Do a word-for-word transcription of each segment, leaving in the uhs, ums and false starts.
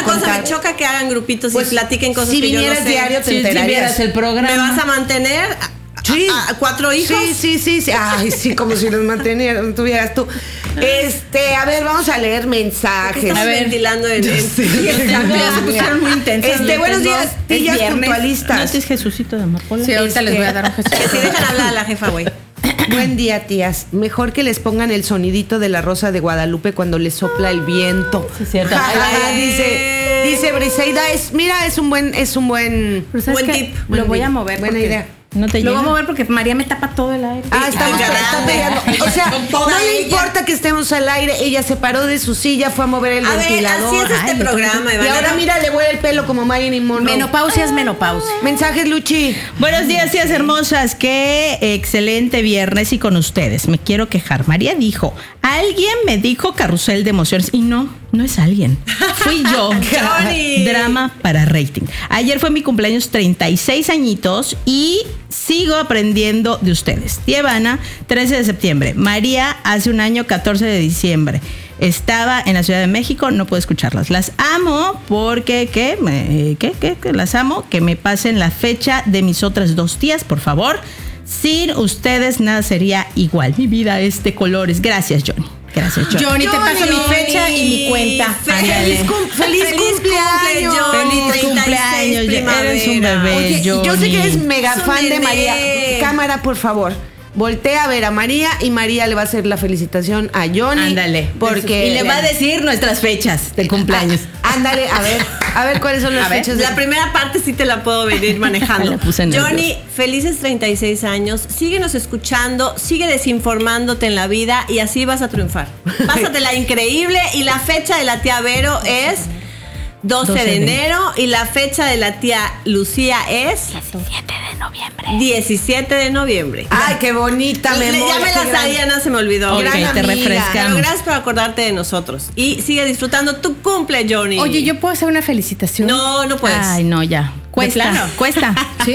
cosa, contar. me choca que hagan grupitos Pues, y platiquen cosas si que yo no vinieras sé. diario, te Si, si enterarías. vieras el programa. ¿Me vas a mantener a, Sí. a- a cuatro hijos? Sí, sí, sí, sí. Ay, sí, como si los mantenieran, tuvieras tú. Este, a ver, vamos a leer mensajes. Estamos A ver. ventilando en, en sé. Ya se pusieron muy intensas. Este, buenos días, Es tías viernes. ¿No puntualistas. es Jesucito de Amapola? Sí, ahorita Este, les voy a dar un Jesús. Que si dejan hablar a la jefa, güey. Buen día, tías. Mejor que les pongan el sonidito de la Rosa de Guadalupe cuando les sopla el viento. Sí, cierto. Ja, ja, ja, Ay. dice, dice Briseida, es, mira, es un buen, es un buen. Pero ¿sabes Buen qué? tip, Lo buen voy tip. a mover. Buena porque idea. No te Lo voy a llega. mover porque María me tapa todo el aire. Ah, estamos Ay, está grande. pegando. O sea, Con toda no le ella. importa que estemos al aire. Ella se paró de su silla, fue a mover el A ver, ventilador. así es este Ay, programa, y Ivana. ahora mira, le huele el pelo como Marilyn Monroe. Menopausia es menopausia. Mensajes, Luchi. Buenos días, tías hermosas. Qué excelente viernes y con ustedes. Me quiero quejar. María dijo, alguien me dijo carrusel de emociones. Y no, no es alguien. Fui yo. Johnny. Drama para rating. Ayer fue mi cumpleaños, treinta y seis añitos, y sigo aprendiendo de ustedes. Tía Ivana, trece de septiembre. María, hace un año, catorce de diciembre. Estaba en la Ciudad de México, no puedo escucharlas. Las amo porque, ¿qué? Me- ¿Qué? ¿Qué? ¿Qué? Las amo. Que me pasen la fecha de mis otras dos tías, por favor. Sin ustedes nada sería igual. Mi vida es de colores. Gracias, Johnny. Gracias, Johnny. Johnny, te paso mi fecha y mi cuenta. Feliz, cum- feliz, cumpleaños. Johnny. Feliz cumpleaños, ya eres un bebé. Oye, yo sé Johnny. que eres mega Es un fan de bebé. María. Cámara, por favor. Voltea a ver a María y María le va a hacer la felicitación a Johnny. Ándale. Porque Y le va a decir nuestras fechas del cumpleaños. Ah, ándale, a ver, a ver cuáles son las A ver, fechas. de- La primera parte sí te la puedo venir manejando. La puse nerviosa. Johnny, felices treinta y seis años. Síguenos escuchando, sigue desinformándote en la vida y así vas a triunfar. Pásatela increíble. Y la fecha de la tía Vero es doce de enero y la fecha de la tía Lucía es diecisiete de noviembre. diecisiete de noviembre. Ay, qué bonita Le- memoria. ya me qué la gran- sabía, no se me olvidó. Ok, Gran te amiga. refrescamos. Pero gracias por acordarte de nosotros. Y sigue disfrutando tu cumple, Johnny. Oye, ¿yo puedo hacer una felicitación? No, no puedes. Ay, no, ya. Cuesta, plano? cuesta. ¿Sí?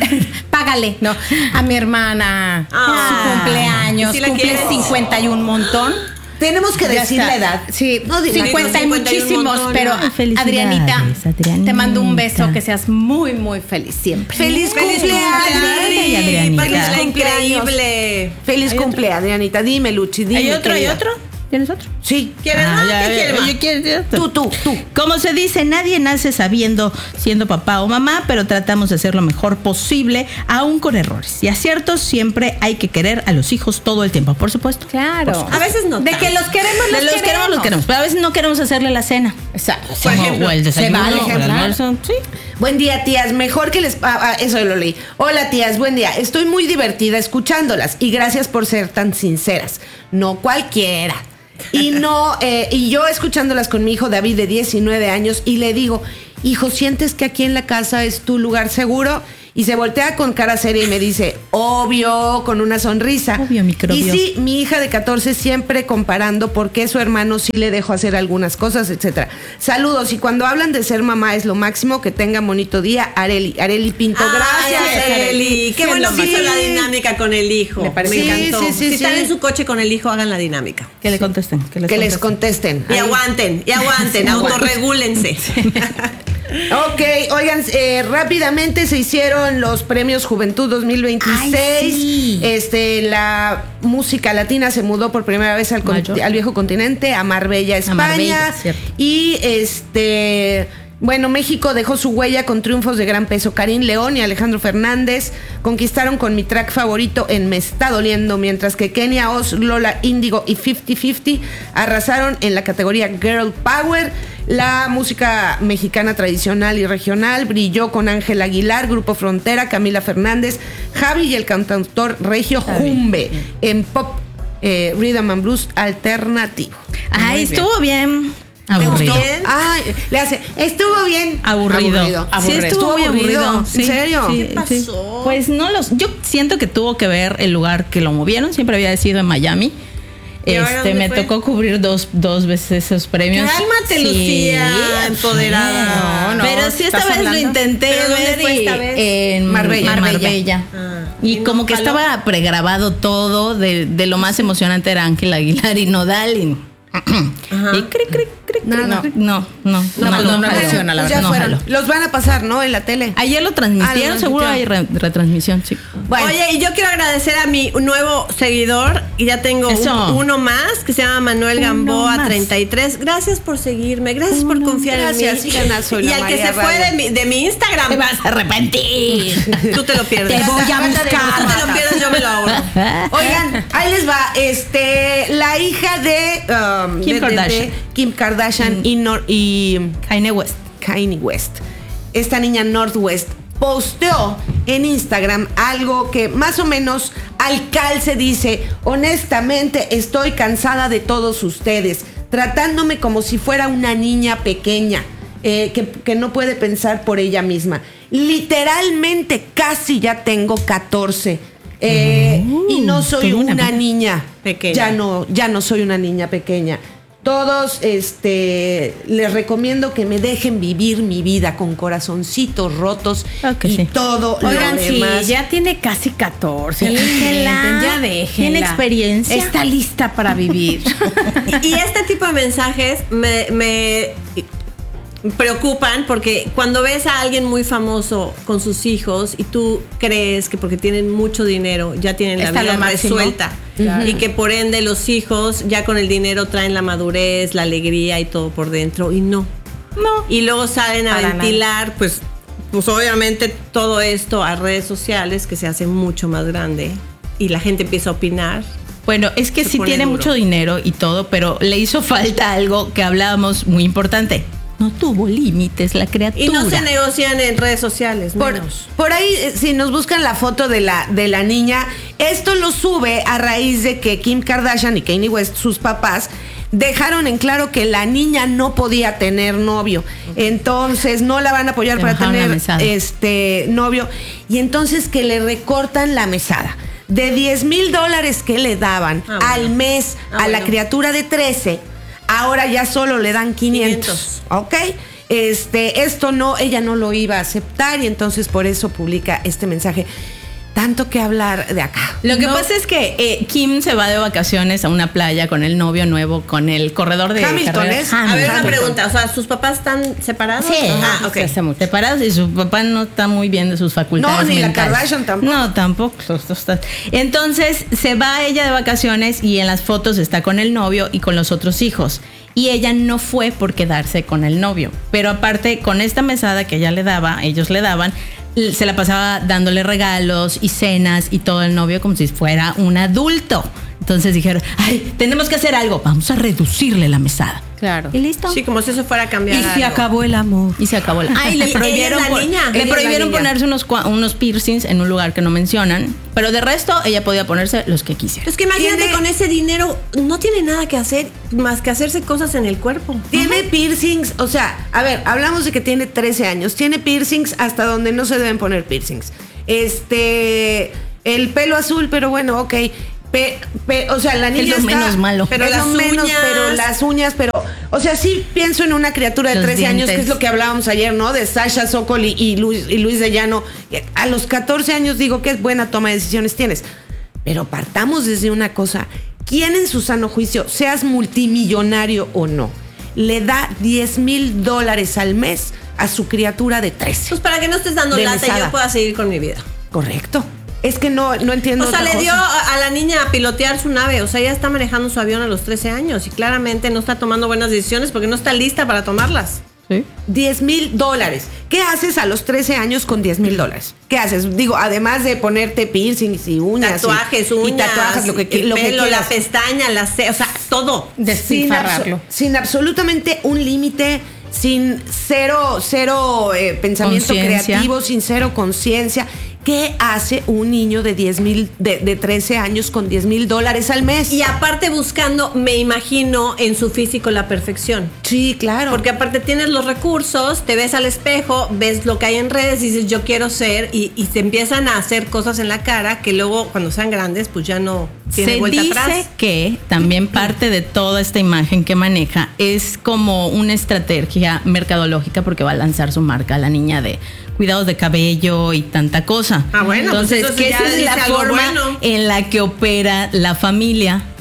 Págale. No, a mi hermana. Ah. su cumpleaños. ¿Sí la cumple quieres? cincuenta y un montón. Tenemos que Ya decir está. la edad. Sí, No digas. cincuenta y cincuenta y un muchísimos, montón. pero Ay, felicidades, Adrianita, Adrianita. te mando un beso, que seas muy, muy feliz siempre. ¡Feliz, ¡Feliz cumpleaños! cumpleaños, Adrianita. Pásala Feliz increíble. Feliz cumpleaños, Adrianita. Dime, Luchi, dime. ¿Hay otro? ¿Hay querida. otro? ¿Tienes otro? Sí. ¿Quieres Ah, más? ya, ¿Qué ya, quieres más? yo quiero otro. Tú, tú, tú. Como se dice, nadie nace sabiendo siendo papá o mamá, pero tratamos de hacer lo mejor posible, aún con errores. Y aciertos, siempre hay que querer a los hijos todo el tiempo, por supuesto. Claro. A veces no De tanto. que los queremos, los, De los queremos, los queremos, pero a veces no queremos hacerle la cena. Exacto. Por Como- ejemplo, o el desayuno, se vale, o el claro. almuerzo. Sí. Buen día, tías. Mejor que les... Ah, ah, eso lo leí. Hola, tías. Buen día. Estoy muy divertida escuchándolas y gracias por ser tan sinceras. No cualquiera. Y no... eh, y yo escuchándolas con mi hijo David de diecinueve años y le digo, hijo, ¿sientes que aquí en la casa es tu lugar seguro? Y se voltea con cara seria y me dice, obvio, con una sonrisa. Obvio, microbio. Y sí, mi hija de catorce siempre comparando por qué su hermano sí le dejó hacer algunas cosas, etcétera. Saludos. Y cuando hablan de ser mamá es lo máximo, que tengan bonito día. Areli, Areli Pinto, gracias. Ay, Areli. Qué Sí, bueno que sí. hizo la dinámica con el hijo. Me parece- Me Sí, encantó. sí, sí, si están sí. en su coche con el hijo, hagan la dinámica. Que le contesten. Que les Que les contesten. contesten. Y Ahí. aguanten, y aguanten, autorregúlense. Ok, oigan, eh, rápidamente se hicieron los premios Juventud dos mil veintiséis. Ay, sí. Este, la música latina se mudó por primera vez al, con- Mayor. al viejo continente, a Marbella, España. Marbella, cierto. Y este. Bueno, México dejó su huella con triunfos de gran peso. Karim León y Alejandro Fernández conquistaron con mi track favorito en Me Está Doliendo, mientras que Kenia Oz, Lola Índigo y cincuenta cincuenta arrasaron en la categoría Girl Power. La música mexicana tradicional y regional brilló con Ángel Aguilar, Grupo Frontera, Camila Fernández, Javi y el cantautor Regio Jumbe en pop, eh, rhythm and blues alternativo. Ay, estuvo bien. ¿Te Aburrido. gustó bien? Ay, le hace, estuvo bien. Aburrido. Aburrido. Sí, estuvo muy aburrido. ¿En Sí, serio? sí, ¿Qué pasó? sí. Pues no los. Yo siento que tuvo que ver el lugar que lo movieron. Siempre había sido en Miami. ¿Y ahora Este, dónde me fue? tocó cubrir dos, dos veces esos premios. Cálmate, Sí, Lucía, empoderada. No, no, Pero sí, esta estás vez lo hablando. intenté ¿Pero dónde ver fue y- esta vez? en Marbella. Marbella. Marbella. Ah, Y, ¿y no como que jaló? estaba pregrabado todo, de, de lo más emocionante era Ángel Aguilar y Nodal. Y, y cri, cri, cri, Nada. No, no, no, No, no, no, no jaló. funciona, la Pues verdad. ya No fueron. jaló. Los van a pasar, ¿no? En la tele. Ayer lo Ah, transmitieron, lo seguro hay transmitieron. re- retransmisión, sí. Bueno. Oye, y yo quiero agradecer a mi nuevo seguidor, y ya tengo un- Eso. uno más, que se llama Manuel Uno Gamboa más. treinta y tres. Gracias por seguirme, gracias por Uno. confiar Gracias, en mí. sigan a Soy Y la al que María se fue Radio. de mi, de mi Instagram, Te vas a arrepentir. tú te lo pierdes. Te voy a Tú buscar. te lo pierdes, yo me lo ahorro. Oigan, ahí les va. Este, la hija de um, Kim de- de- Kardashian. de Kim Kardashian y, Nor- y Kanye West. Kanye West. Esta niña Northwest posteó en Instagram algo que más o menos al calce dice: honestamente estoy cansada de todos ustedes, tratándome como si fuera una niña pequeña, eh, que, que no puede pensar por ella misma. Literalmente casi ya tengo catorce. eh, Uh, y no soy tengo una una, vida niña pequeña. Ya no, ya no soy una niña pequeña. Todos, este, les recomiendo que me dejen vivir mi vida con corazoncitos rotos Ok, y sí. todo Oigan, lo sí, demás. ya tiene casi catorce. Sí, Déjenla, déjenla. ya déjenla. Tiene experiencia. Está lista para vivir. Y este tipo de mensajes me, me preocupan, porque cuando ves a alguien muy famoso con sus hijos y tú crees que porque tienen mucho dinero ya tienen la Está vida lo máximo. resuelta, Claro. y que por ende los hijos ya con el dinero traen la madurez, la alegría y todo por dentro, y no. No. Y luego salen a Para ventilar, pues, pues obviamente todo esto a redes sociales, que se hace mucho más grande y la gente empieza a opinar. Bueno, es que Se sí pone tiene duro. mucho dinero y todo, pero le hizo falta algo que hablábamos muy importante. No tuvo límites la criatura. Y no se negocian en redes sociales, Por, menos. por ahí, eh, si nos buscan la foto de la, de la niña, esto lo sube a raíz de que Kim Kardashian y Kanye West, sus papás, dejaron en claro que la niña no podía tener novio. Entonces no la van a apoyar Le para bajaron la tener mesada. este novio. Y entonces que le recortan la mesada. De diez mil dólares que le daban Ah, bueno. al mes Ah, a la bueno. criatura de trece, ahora ya solo le dan quinientos. ¿Ok? Este, esto no, ella no lo iba a aceptar y entonces por eso publica este mensaje. Tanto que hablar de acá. Lo que No, pasa es que eh, Kim se va de vacaciones a una playa con el novio nuevo, con el corredor de Hamilton, carreras. ¿es? A ver, una Hamilton. pregunta, o sea, ¿sus papás están separados? Sí, Ah, ok. se hace mucho. Separados, y su papá no está muy bien de sus facultades. No, ni la mentales. Kardashian tampoco. No, tampoco. Entonces se va ella de vacaciones y en las fotos está con el novio y con los otros hijos. Y ella no fue por quedarse con el novio. Pero aparte, con esta mesada que ella le daba, ellos le daban, l- se la pasaba dándole regalos y cenas y todo el novio como si fuera un adulto. Entonces dijeron, ay, tenemos que hacer algo. Vamos a reducirle la mesada. Claro. Y listo. Sí, como si eso fuera a cambiar Y se algo. acabó el amor. Y se acabó. La... Ay, ¿Y le ella prohibieron, es la pon- niña? le Ella es la prohibieron niña. ponerse unos, cua- unos piercings en un lugar que no mencionan, pero de resto ella podía ponerse los que quisiera. Es que imagínate, Tiene- con ese dinero no tiene nada que hacer más que hacerse cosas en el cuerpo. Tiene piercings, o sea, a ver, hablamos de que tiene trece años. Tiene piercings hasta donde no se deben poner piercings. Este, el pelo azul, pero bueno, ok. Pe- pe- o sea, la niña lo está- menos malo. Pero Pero es lo las menos, uñas. pero las uñas, pero, o sea, sí pienso en una criatura de Los trece años, que dientes. es lo que hablábamos ayer, ¿no? De Sasha Sokol y, y Luis, y Luis de Llano. A los catorce años digo que es buena toma de decisiones tienes. Pero partamos desde una cosa. ¿Quién en su sano juicio, seas multimillonario o no, le da diez mil dólares al mes a su criatura de trece? Pues para que no estés dando De lata y mesada. yo pueda seguir con mi vida. Correcto. Es que no, no entiendo. O sea, otra le dio cosa. a a la niña a pilotear su nave. O sea, ella está manejando su avión a los trece años y claramente no está tomando buenas decisiones porque no está lista para tomarlas. ¿Sí? diez mil dólares. ¿Qué haces a los trece años con diez mil dólares? ¿Qué haces? Digo, además de ponerte piercings y uñas. Tatuajes, y, y uñas, tatuajes, lo que, el lo que pelo, la quieras. pestaña, la ce- o sea, todo. Sin, Despilfarrarlo. abso- sin absolutamente un límite, sin cero, cero eh, pensamiento Conciencia. creativo, sin cero conciencia. ¿Qué hace un niño de diez mil, de, de trece años con diez mil dólares al mes? Y aparte buscando, me imagino, en su físico la perfección. Sí, claro. Porque aparte tienes los recursos, te ves al espejo, ves lo que hay en redes, dices yo quiero ser, y, y te empiezan a hacer cosas en la cara que luego cuando sean grandes pues ya no tiene Se vuelta dice atrás. que también parte de toda esta imagen que maneja es como una estrategia mercadológica porque va a lanzar su marca, la niña de cuidados de cabello y tanta cosa. Ah, bueno, pues entonces eso sí que ya esa es dice la algo forma bueno. en la que opera la familia.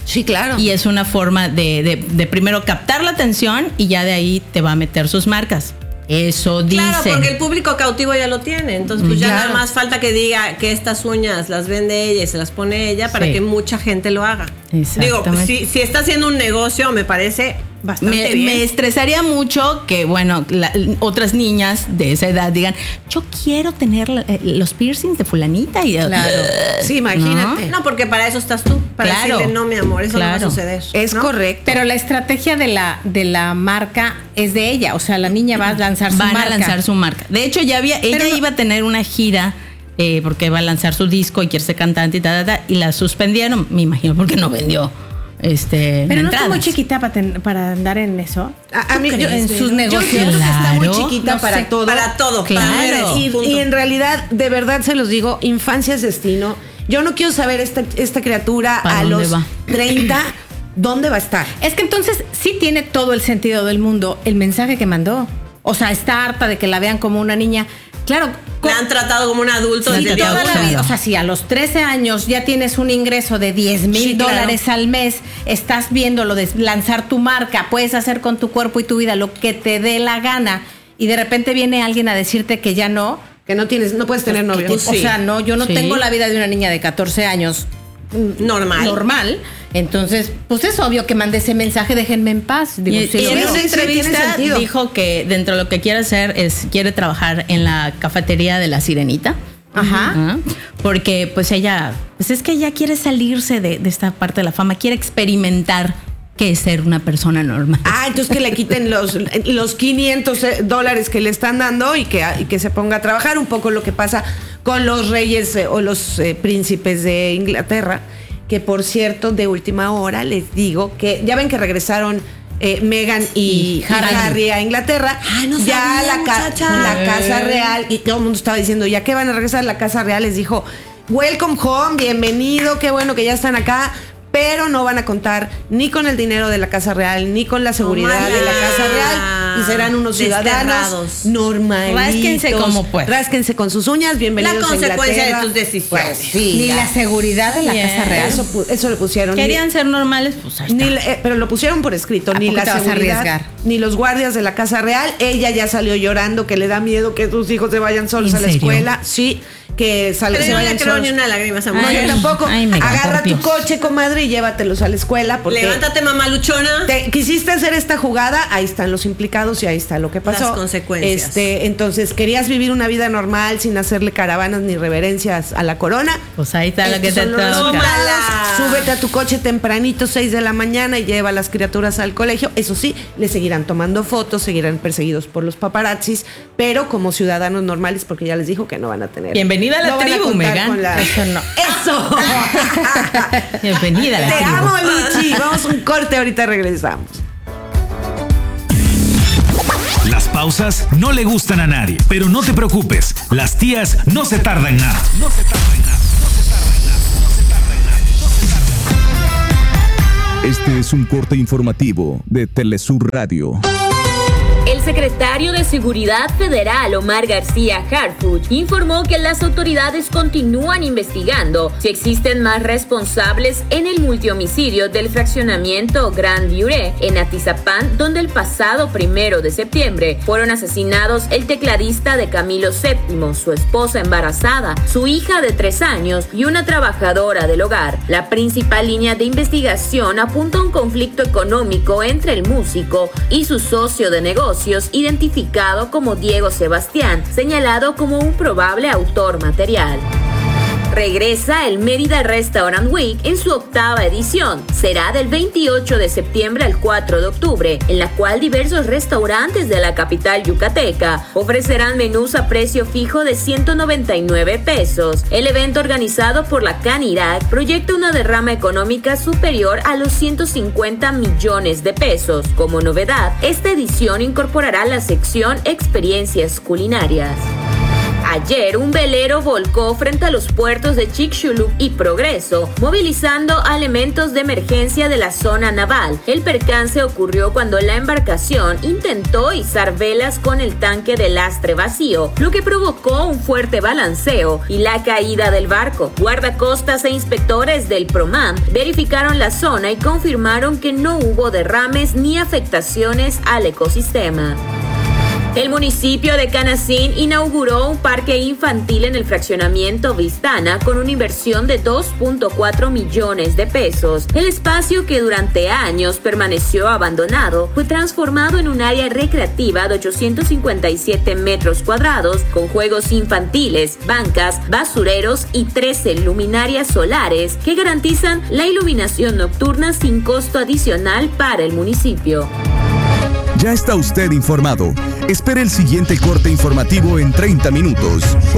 Sí, claro. Y es una forma de, de, de primero captar la atención y ya de ahí te va a meter sus marcas. Eso dice. Claro, porque el público cautivo ya lo tiene. Entonces, pues ya Claro. nada más falta que diga que estas uñas las vende ella y se las pone ella para Sí. que mucha gente lo haga. Digo, Exactamente. si, si está haciendo un negocio, me parece bastante Me, bien. me estresaría mucho que, bueno, la- otras niñas de esa edad digan, yo quiero tener eh, los piercings de fulanita. Y, Claro. Sí, imagínate. No, porque para eso estás tú. Para Claro. decirle, no, mi amor, eso Claro. no va a suceder. Es ¿no? correcto. Pero la estrategia de la, de la marca es de ella. O sea, la niña va a lanzar su Van marca. a lanzar su marca. De hecho, ya había, ella Pero no- iba a tener una gira eh, porque va a lanzar su disco y quiere ser cantante y tal, tal, tal, y la suspendieron, me imagino, porque no vendió este Pero no está entradas. muy chiquita para, ten- para andar en eso. A, a mí, yo, En sus yo negocios. siento que está muy Claro. chiquita No para sé, todo. para todo, Claro. para Y, punto. y en realidad, de verdad se los digo, infancia es destino. Yo no quiero saber esta, esta criatura ¿Para a dónde los va? treinta, ¿dónde va a estar? Es que entonces sí tiene todo el sentido del mundo el mensaje que mandó. O sea, está harta de que la vean como una niña. Claro, co- La han tratado como un adulto Sí, desde el día toda uno. la vida. O sea, si a los trece años ya tienes un ingreso de diez mil Sí, claro. dólares al mes, estás viendo lo de lanzar tu marca, puedes hacer con tu cuerpo y tu vida lo que te dé la gana, y de repente viene alguien a decirte que ya no. Que no tienes, no puedes tener novio. Pues O sí. sea, no, yo no Sí. tengo la vida de una niña de catorce años Normal. normal. Entonces, pues es obvio que mandé ese mensaje, déjenme en paz. Digo, Y, sí y lo en veo. esa Sí, sí, tiene entrevista sentido. dijo que dentro de lo que quiere hacer es quiere trabajar en la cafetería de La Sirenita. Ajá. Ajá. Porque pues ella, pues es que ella quiere salirse de, de esta parte de la fama, quiere experimentar qué es ser una persona normal. Ah, entonces que le quiten los, los quinientos dólares que le están dando y que, y que se ponga a trabajar. Un poco lo que pasa con los reyes eh, o los eh, príncipes de Inglaterra. Que por cierto, de última hora les digo que ya ven que regresaron eh, Meghan y, Y Harry. y Harry a Inglaterra. Ay, no ya sabía, la, ca- muchacha. la Casa Real, y todo el mundo estaba diciendo, ya que van a regresar, la Casa Real les dijo, welcome home, bienvenido, qué bueno que ya están acá. Pero no van a contar ni con el dinero de la Casa Real, ni con la seguridad Tómala. de la Casa Real. Y serán unos ciudadanos Desterrados. normalitos. Rásquense como puedan. Rásquense con sus uñas, bienvenidos La a consecuencia Inglaterra. de tus decisiones. Pues, sí, Ni ya. la seguridad de la Bien. Casa Real. Eso, pu- eso le pusieron. Querían ser normales, pues ahí Ni, está. ni la- eh, pero lo pusieron por escrito, ¿A ni poco la te vas a seguridad, arriesgar? ni los guardias de la Casa Real. Ella ya salió llorando que le da miedo que sus hijos se vayan solos ¿En a la serio? escuela. Sí, que sal- Pero se yo no vayan le creo solos. ni una lágrima a esa No, mujer. yo tampoco. Ay, Megan, Agarra por tu Dios. coche, comadre, y llévatelos a la escuela. Porque Levántate, mamá luchona. te quisiste hacer esta jugada, ahí están los implicados y ahí está lo que pasó. Las consecuencias. Este, entonces, querías vivir una vida normal sin hacerle caravanas ni reverencias a la corona. Pues ahí está lo que Estos te son los toca. resultados. Tómala. Súbete a tu coche tempranito, seis de la mañana, y lleva a las criaturas al colegio. Eso sí, le seguirán tomando fotos, seguirán perseguidos por los paparazzis, pero como ciudadanos normales, porque ya les dijo que no van a tener. Bienvenida a la no van tribu, contar Megan. con la- Eso no. ¡Eso! Bienvenida a la Te tribu. amo, Lichi. Vamos a un corte, ahorita regresamos. Las pausas no le gustan a nadie, pero no te preocupes, las tías no se tardan nada. No se tardan nada. No se tardan nada. No se tardan nada. No se tardan nada. Este es un corte informativo de Telesur Radio. El secretario de Seguridad Federal, Omar García Harfuch, informó que las autoridades continúan investigando si existen más responsables en el multihomicidio del fraccionamiento Grand Viuré en Atizapán, donde el pasado primero de septiembre fueron asesinados el tecladista de Camilo séptimo, su esposa embarazada, su hija de tres años y una trabajadora del hogar. La principal línea de investigación apunta a un conflicto económico entre el músico y su socio de negocios, identificado como Diego Sebastián, señalado como un probable autor material. Regresa el Mérida Restaurant Week en su octava edición. Será del veintiocho de septiembre al cuatro de octubre, en la cual diversos restaurantes de la capital yucateca ofrecerán menús a precio fijo de ciento noventa y nueve pesos. El evento, organizado por la Canirac, proyecta una derrama económica superior a los ciento cincuenta millones de pesos. Como novedad, esta edición incorporará la sección Experiencias Culinarias. Ayer, un velero volcó frente a los puertos de Chicxulub y Progreso, movilizando a elementos de emergencia de la zona naval. El percance ocurrió cuando la embarcación intentó izar velas con el tanque de lastre vacío, lo que provocó un fuerte balanceo y la caída del barco. Guardacostas e inspectores del PROMAM verificaron la zona y confirmaron que no hubo derrames ni afectaciones al ecosistema. El municipio de Canacín inauguró un parque infantil en el fraccionamiento Vistana con una inversión de dos punto cuatro millones de pesos. El espacio, que durante años permaneció abandonado, fue transformado en un área recreativa de ochocientos cincuenta y siete metros cuadrados con juegos infantiles, bancas, basureros y trece luminarias solares que garantizan la iluminación nocturna sin costo adicional para el municipio. Ya está usted informado. Espere el siguiente corte informativo en treinta minutos.